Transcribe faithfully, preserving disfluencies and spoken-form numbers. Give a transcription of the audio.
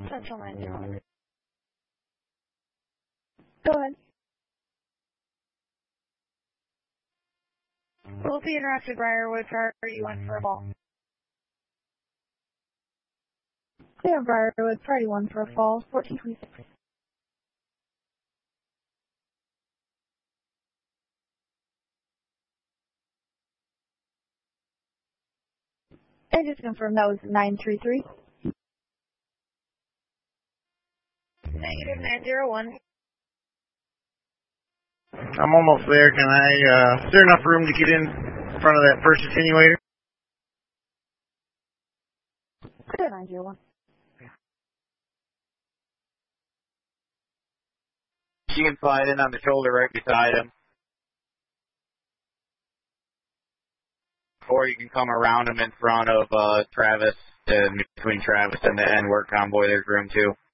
Central nine zero. Go ahead. We'll be interrupted, Briarwood. Priority one for a ball. Clear Briarwood, priority one for a fall, fourteen twenty-six. And just confirm that was nine three three. Negative nine zero one. I'm almost there. Can I, uh, is there enough room to get in front of that first attenuator? Clear nine zero one. You can slide in on the shoulder right beside him. Or you can come around him in front of uh, Travis, and between Travis and the N-Work convoy, there's room too.